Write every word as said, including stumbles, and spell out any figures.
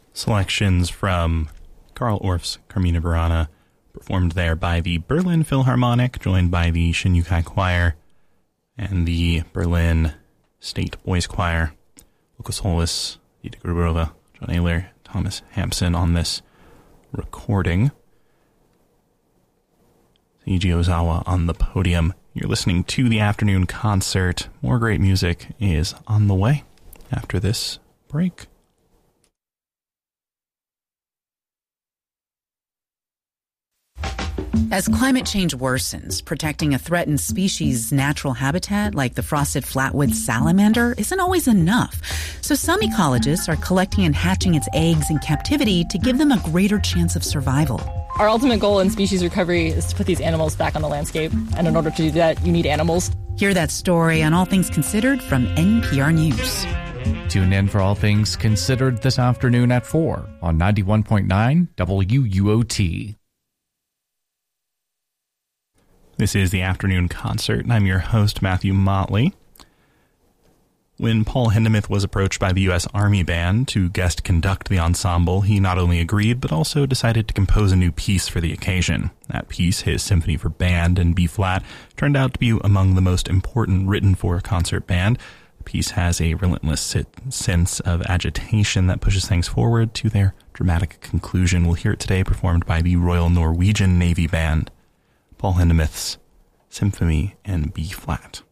selections from Carl Orff's Carmina Burana, performed there by the Berlin Philharmonic, joined by the Shinyukai Choir and the Berlin State Boys Choir. Lucas Hollis, Dita Gruberova, John Ayler, Thomas Hampson on this recording. Seiji Ozawa on the podium. You're listening to the afternoon concert. More great music is on the way after this break. As climate change worsens, protecting a threatened species' natural habitat like the frosted flatwood salamander isn't always enough. So some ecologists are collecting and hatching its eggs in captivity to give them a greater chance of survival. Our ultimate goal in species recovery is to put these animals back on the landscape. And in order to do that, you need animals. Hear that story on All Things Considered from N P R News. Tune in for All Things Considered this afternoon at four on ninety-one point nine W U O T. This is the afternoon concert, and I'm your host, Matthew Motley. When Paul Hindemith was approached by the U S Army Band to guest conduct the ensemble, he not only agreed, but also decided to compose a new piece for the occasion. That piece, his Symphony for Band in B-flat, turned out to be among the most important written for a concert band. The piece has a relentless sense of agitation that pushes things forward to their dramatic conclusion. We'll hear it today performed by the Royal Norwegian Navy Band. Paul Hindemith's Symphony in B-flat.